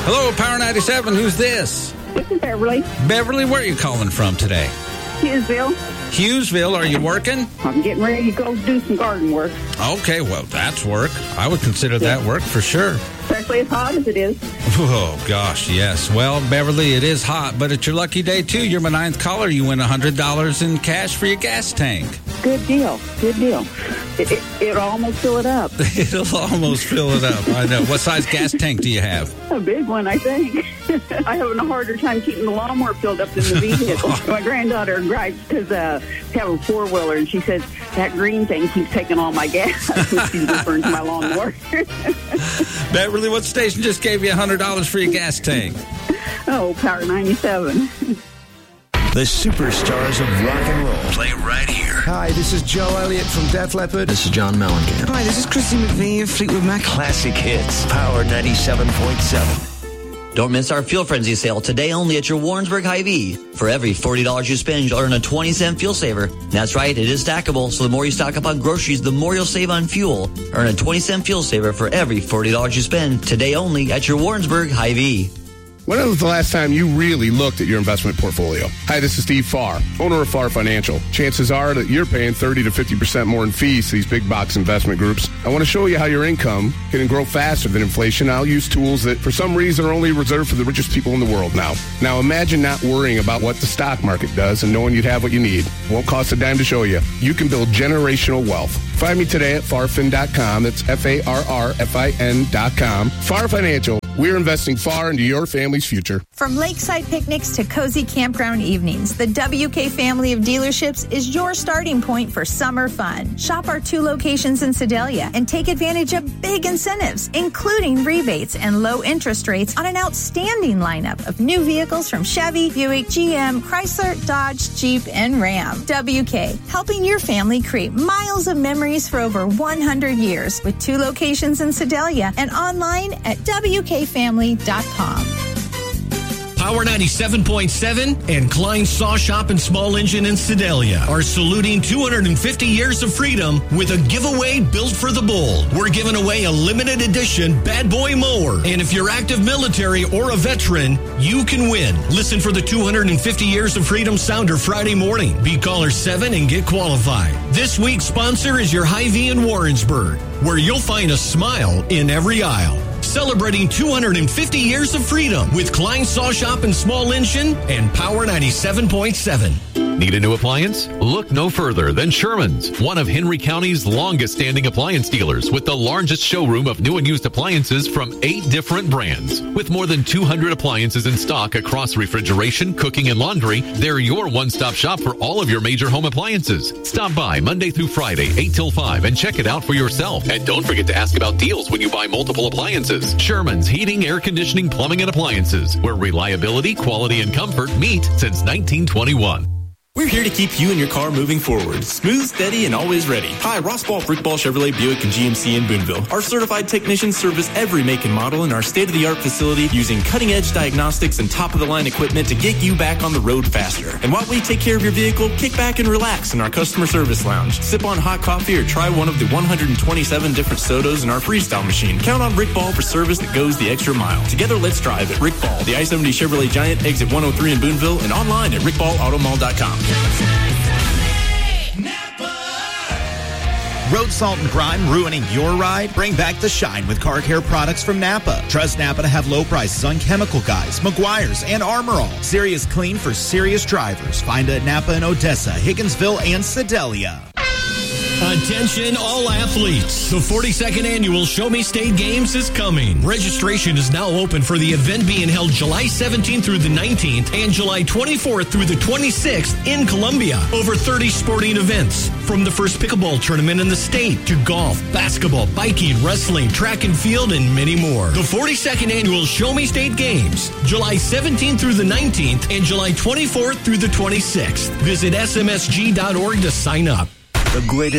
Hello, Power 97. Who's this? This is Beverly. Beverly, where are you calling from today? Hughesville. Hughesville, are you working? I'm getting ready to go do some garden work. Okay, well, that's work. I would consider that work for sure. Especially as hot as it is. Oh, gosh, yes. Well, Beverly, it is hot, but it's your lucky day, too. You're my 9th caller. You win $100 in cash for your gas tank. Good deal. Good deal. It'll almost fill it up. It'll almost fill it up. I know. What size gas tank do you have? A big one, I think. I'm having a harder time keeping the lawnmower filled up than the vehicle. My granddaughter gripes because we have a four-wheeler, and she says, that green thing keeps taking all my gas. She's referring to my lawnmower. Beverly, what station just gave you $100 for your gas tank? Oh, Power 97. The superstars of rock and roll play right here. Hi, this is Joe Elliott from Def Leppard. This is John Mellencamp. Hi, this is Christy McVie of Fleetwood Mac. Classic hits. Power 97.7. Don't miss our Fuel Frenzy sale today only at your Warrensburg Hy-Vee. For every $40 you spend, you'll earn a 20-cent fuel saver. That's right, it is stackable, so the more you stock up on groceries, the more you'll save on fuel. Earn a 20-cent fuel saver for every $40 you spend today only at your Warrensburg Hy-Vee. When was the last time you really looked at your investment portfolio? Hi, this is Steve Farr, owner of Farr Financial. Chances are that you're paying 30 to 50% more in fees to these big box investment groups. I want to show you how your income can grow faster than inflation. I'll use tools that for some reason are only reserved for the richest people in the world now. Now imagine not worrying about what the stock market does and knowing you'd have what you need. Won't cost a dime to show you. You can build generational wealth. Find me today at farfin.com. That's FARRFIN.com. Farr Financial. We're investing far into your family's future. From lakeside picnics to cozy campground evenings, the WK family of dealerships is your starting point for summer fun. Shop our 2 locations in Sedalia and take advantage of big incentives, including rebates and low interest rates on an outstanding lineup of new vehicles from Chevy, Buick, GM, Chrysler, Dodge, Jeep, and Ram. WK, helping your family create miles of memories for over 100 years with 2 locations in Sedalia and online at WKFamily.com. Power 97.7 and Klein Saw Shop and Small Engine in Sedalia are saluting 250 years of freedom with a giveaway built for the bull. We're giving away a limited edition Bad Boy mower. And if you're active military or a veteran, you can win. Listen for the 250 Years of Freedom Sounder Friday morning. Be caller 7 and get qualified. This week's sponsor is your Hy-Vee in Warrensburg, where you'll find a smile in every aisle. Celebrating 250 years of freedom with Klein Saw Shop and Small Engine and Power 97.7. Need a new appliance? Look no further than Sherman's, one of Henry County's longest-standing appliance dealers with the largest showroom of new and used appliances from 8 different brands. With more than 200 appliances in stock across refrigeration, cooking, and laundry, they're your one-stop shop for all of your major home appliances. Stop by Monday through Friday, 8 till 5, and check it out for yourself. And don't forget to ask about deals when you buy multiple appliances. Sherman's Heating, Air Conditioning, Plumbing, and Appliances, where reliability, quality, and comfort meet since 1921. We're here to keep you and your car moving forward. Smooth, steady, and always ready. Hi, Ross Ball, Rick Ball, Chevrolet, Buick, and GMC in Boonville. Our certified technicians service every make and model in our state-of-the-art facility using cutting-edge diagnostics and top-of-the-line equipment to get you back on the road faster. And while we take care of your vehicle, kick back and relax in our customer service lounge. Sip on hot coffee or try one of the 127 different sodas in our freestyle machine. Count on Rick Ball for service that goes the extra mile. Together, let's drive at Rick Ball, the I-70 Chevrolet Giant, exit 103 in Boonville, and online at rickballautomall.com. Road salt and grime ruining your ride? Bring back the shine with car care products from Napa. Trust Napa to have low prices on Chemical Guys, Meguiar's, and Armor All. Serious clean for serious drivers. Find it at Napa in Odessa, Higginsville, and Sedalia. Attention all athletes. The 42nd annual Show Me State Games is coming. Registration is now open for the event being held July 17th through the 19th and July 24th through the 26th in Columbia. Over 30 sporting events, from the first pickleball tournament in the state to golf, basketball, biking, wrestling, track and field, and many more. The 42nd annual Show Me State Games, July 17th through the 19th and July 24th through the 26th. Visit smsg.org to sign up. The greatest